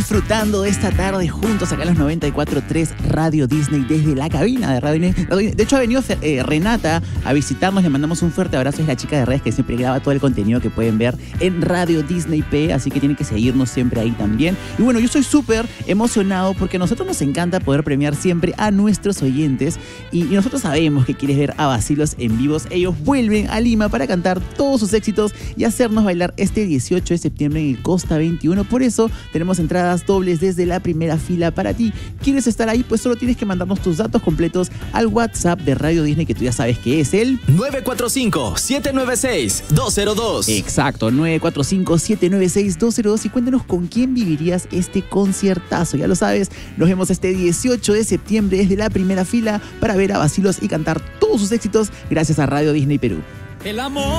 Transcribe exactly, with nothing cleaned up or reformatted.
disfrutando de esta tarde juntos acá en los noventa y cuatro punto tres Radio Disney desde la cabina de Radio Disney. De hecho ha venido eh, Renata a visitarnos, le mandamos un fuerte abrazo, es la chica de redes que siempre graba todo el contenido que pueden ver en Radio Disney P, así que tienen que seguirnos siempre ahí también. Y bueno, yo soy súper emocionado porque a nosotros nos encanta poder premiar siempre a nuestros oyentes y, y nosotros sabemos que quieres ver a Bacilos en vivos. Ellos vuelven a Lima para cantar todos sus éxitos y hacernos bailar este dieciocho de septiembre en el Costa veintiuno. Por eso tenemos entradas dobles desde la primera fila para ti. ¿Quieres estar ahí? Pues solo tienes que mandarnos tus datos completos al WhatsApp de Radio Disney, que tú ya sabes que es el nueve cuatro cinco, siete nueve seis, dos cero dos. Exacto, nueve cuatro cinco, siete nueve seis, dos cero dos, y cuéntanos con quién vivirías este conciertazo. Ya lo sabes, nos vemos este dieciocho de septiembre desde la primera fila para ver a Bacilos y cantar todos sus éxitos gracias a Radio Disney Perú. El amor